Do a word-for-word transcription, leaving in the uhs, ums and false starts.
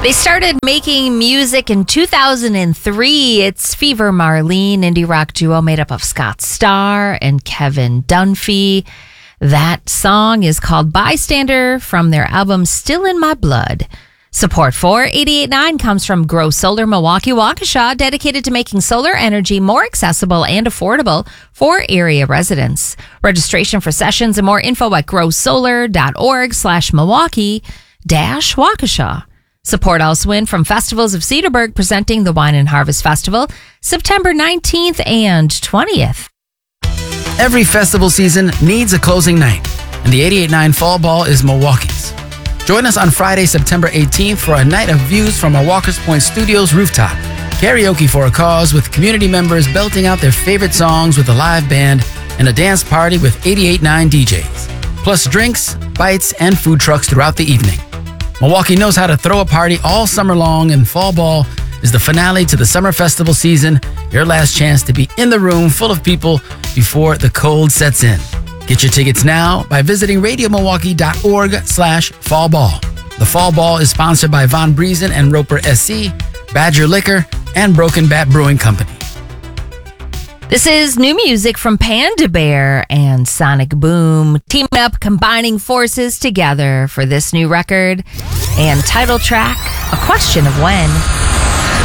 They started making music in two thousand three. It's Fever Marlene, indie rock duo made up of Scott Starr and Kevin Dunphy. That song is called Bystander from their album Still in My Blood. Support for eighty-eight point nine comes from Grow Solar Milwaukee Waukesha, dedicated to making solar energy more accessible and affordable for area residents. Registration for sessions and more info at growsolar.org slash Milwaukee dash Waukesha. Support also win from Festivals of Cedarburg, presenting the Wine and Harvest Festival September nineteenth and twentieth. Every festival season needs a closing night, and the eighty-eight point nine Fall Ball is Milwaukee's. Join us on Friday, September eighteenth for a night of views from our Walker's Point Studios rooftop. Karaoke for a cause with community members belting out their favorite songs with a live band and a dance party with eighty-eight point nine D Js. Plus drinks, bites, and food trucks throughout the evening. Milwaukee knows how to throw a party all summer long, and Fall Ball is the finale to the summer festival season. Your last chance to be in the room full of people before the cold sets in. Get your tickets now by visiting radiomilwaukee.org slash Fall Ball. The Fall Ball is sponsored by Von Briesen and Roper S C, Badger Liquor, and Broken Bat Brewing Company. This is new music from Panda Bear and Sonic Boom, teaming up, combining forces together for this new record and title track, A Question of When.